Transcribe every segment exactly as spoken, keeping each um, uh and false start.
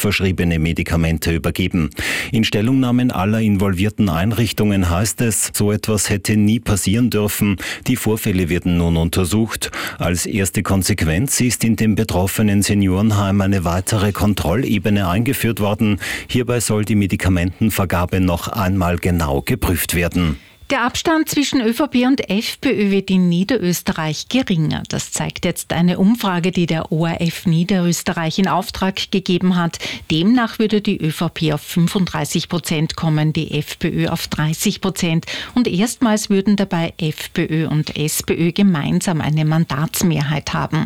verschriebene Medikamente übergeben. In Stellungnahmen aller involvierten Einrichtungen heißt es, so etwas hätte nie passieren dürfen. Die Vorfälle werden nun untersucht. Als erste Konsequenz ist in dem betroffenen Seniorenheim eine weitere Kontrollebene eingeführt worden. Hierbei soll die Medikamentenvergabe noch einmal genau geprüft werden. Der Abstand zwischen ÖVP und FPÖ wird in Niederösterreich geringer. Das zeigt jetzt eine Umfrage, die der O R F Niederösterreich in Auftrag gegeben hat. Demnach würde die ÖVP auf fünfunddreißig Prozent kommen, die FPÖ auf dreißig Prozent. Und erstmals würden dabei FPÖ und SPÖ gemeinsam eine Mandatsmehrheit haben.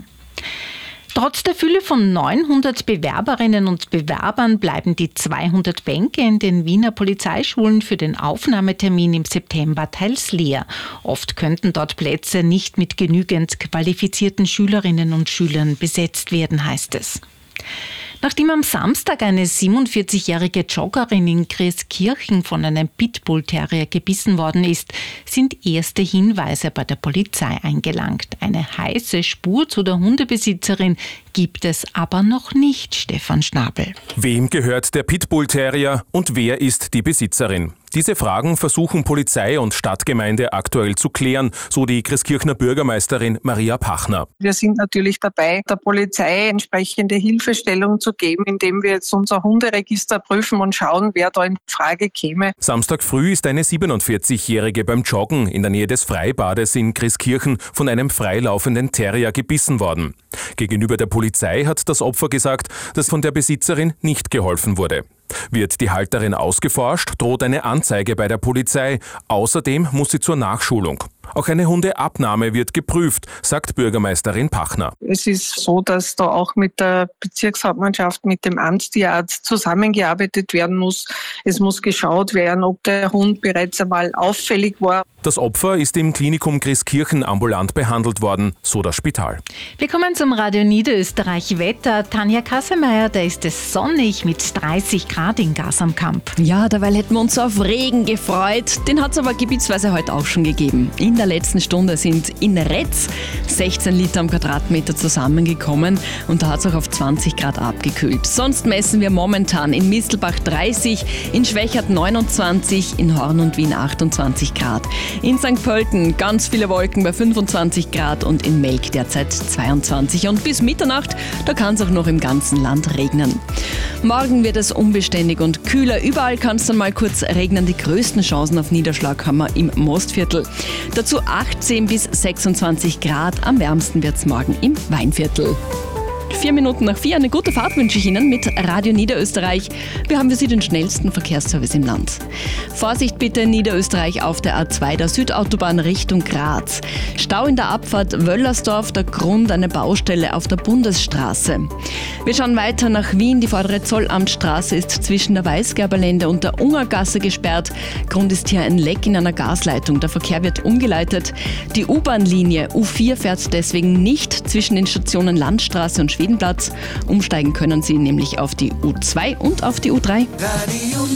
Trotz der Fülle von neunhundert Bewerberinnen und Bewerbern bleiben die zweihundert Bänke in den Wiener Polizeischulen für den Aufnahmetermin im September teils leer. Oft könnten dort Plätze nicht mit genügend qualifizierten Schülerinnen und Schülern besetzt werden, heißt es. Nachdem am Samstag eine siebenundvierzigjährige Joggerin in Christkirchen von einem Pitbull-Terrier gebissen worden ist, sind erste Hinweise bei der Polizei eingelangt. Eine heiße Spur zu der Hundebesitzerin gibt es aber noch nicht, Stefan Schnabel. Wem gehört der Pitbull-Terrier und wer ist die Besitzerin? Diese Fragen versuchen Polizei und Stadtgemeinde aktuell zu klären, so die Christkirchner Bürgermeisterin Maria Pachner. Wir sind natürlich dabei, der Polizei entsprechende Hilfestellung zu geben, indem wir jetzt unser Hunderegister prüfen und schauen, wer da in Frage käme. Samstag früh ist eine siebenundvierzigjährige beim Joggen in der Nähe des Freibades in Christkirchen von einem freilaufenden Terrier gebissen worden. Gegenüber der Polizei hat das Opfer gesagt, dass von der Besitzerin nicht geholfen wurde. Wird die Halterin ausgeforscht, droht eine Anzeige bei der Polizei. Außerdem muss sie zur Nachschulung. Auch eine Hundeabnahme wird geprüft, sagt Bürgermeisterin Pachner. Es ist so, dass da auch mit der Bezirkshauptmannschaft, mit dem Amtstierarzt zusammengearbeitet werden muss. Es muss geschaut werden, ob der Hund bereits einmal auffällig war. Das Opfer ist im Klinikum Christkirchen ambulant behandelt worden, so das Spital. Wir kommen zum Radio Niederösterreich Wetter. Tanja Kassemeyer, da ist es sonnig mit dreißig Grad in Gas am Kamp. Ja, dabei hätten wir uns auf Regen gefreut. Den hat es aber gebietsweise heute auch schon gegeben. In der letzten Stunde sind in Retz sechzehn Liter am Quadratmeter zusammengekommen und da hat es auch auf zwanzig Grad abgekühlt. Sonst messen wir momentan in Mistelbach dreißig, in Schwächert neunundzwanzig, in Horn und Wien achtundzwanzig Grad. In Sankt Pölten ganz viele Wolken bei fünfundzwanzig Grad und in Melk derzeit zweiundzwanzig. Und bis Mitternacht, da kann es auch noch im ganzen Land regnen. Morgen wird es unbeständig und kühler. Überall kann es dann mal kurz regnen. Die größten Chancen auf Niederschlag haben wir im Mostviertel. Dazu achtzehn bis sechsundzwanzig Grad. Am wärmsten wird es morgen im Weinviertel. Vier Minuten nach vier, eine gute Fahrt wünsche ich Ihnen mit Radio Niederösterreich. Wir haben für Sie den schnellsten Verkehrsservice im Land. Vorsicht bitte in Niederösterreich auf der A zwei, der Südautobahn Richtung Graz. Stau in der Abfahrt Wöllersdorf, der Grund eine Baustelle auf der Bundesstraße. Wir schauen weiter nach Wien. Die vordere Zollamtstraße ist zwischen der Weißgerberlände und der Ungergasse gesperrt. Grund ist hier ein Leck in einer Gasleitung. Der Verkehr wird umgeleitet. Die U-Bahn-Linie U vier fährt deswegen nicht zwischen den Stationen Landstraße und Schwedenplatz. Umsteigen können Sie nämlich auf die U zwei und auf die U drei. Radio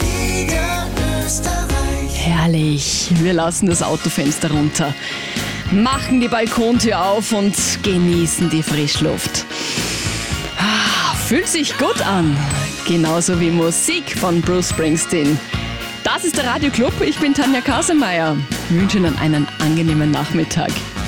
Niederösterreich. Herrlich. Wir lassen das Autofenster runter, machen die Balkontür auf und genießen die Frischluft. Ah, fühlt sich gut an. Genauso wie Musik von Bruce Springsteen. Das ist der Radio Club. Ich bin Tanja Kassemeyer. Ich wünsche Ihnen einen angenehmen Nachmittag.